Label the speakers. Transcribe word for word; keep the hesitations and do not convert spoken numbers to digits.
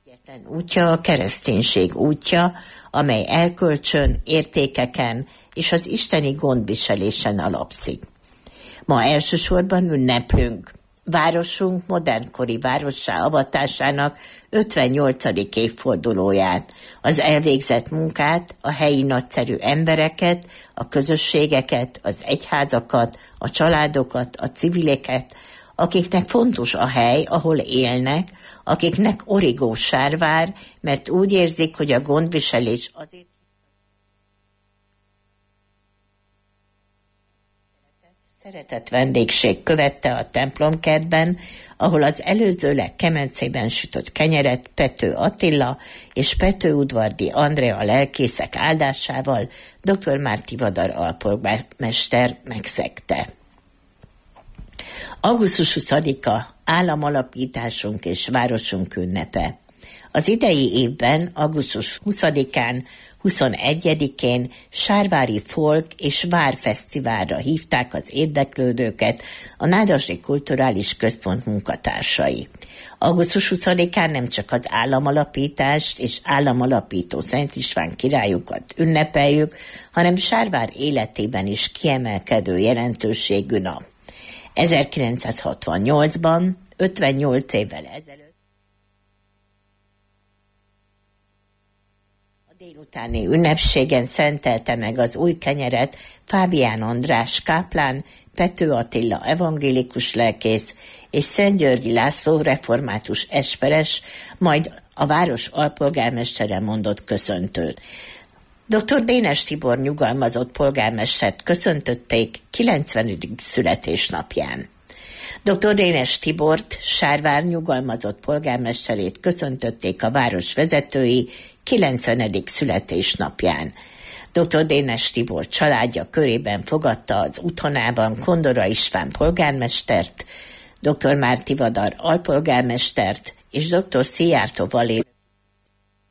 Speaker 1: Útja a kereszténység útja, amely elkölcsön, értékeken és az isteni gondviselésen alapszik. Ma elsősorban ünneplünk városunk modernkori várossá avatásának ötvennyolcadik évfordulóját, az elvégzett munkát, a helyi nagyszerű embereket, a közösségeket, az egyházakat, a családokat, a civileket, akiknek fontos a hely, ahol élnek, akiknek origó sárvár, mert úgy érzik, hogy a gondviselés azért szeretett vendégség követte a templomkertben, ahol az előzőleg kemencében sütött kenyeret Pető Attila és Petőudvardi Andrea lelkészek áldásával dr. Márti Vadar alpolgármester megszegte. augusztus huszadika államalapításunk és városunk ünnepe. Az idei évben, augusztus huszadikán, huszonegyedikén Sárvári Folk és Várfesztiválra hívták az érdeklődőket a Nádasdi Kulturális Központ munkatársai. augusztus huszadikán nem csak az államalapítást és államalapító Szent István királyukat ünnepeljük, hanem Sárvár életében is kiemelkedő jelentőségű nap. ezerkilencszázhatvannyolcban, ötvennyolc évvel ezelőtt, délutáni ünnepségen szentelte meg az új kenyeret Fábián András káplán, Pető Attila evangélikus lelkész és Szentgyörgyi László református esperes, majd a város alpolgármestere mondott köszöntőt. doktor Dénes Tibor nyugalmazott polgármestert köszöntötték kilencvenedik születésnapján. doktor Dénes Tibort, Sárvár nyugalmazott polgármesterét köszöntötték a város vezetői kilencvenedik születésnapján. doktor Dénes Tibor családja körében fogadta az otthonában Kondora István polgármestert, doktor Márti Vadar alpolgármestert és doktor Szijjártó Valér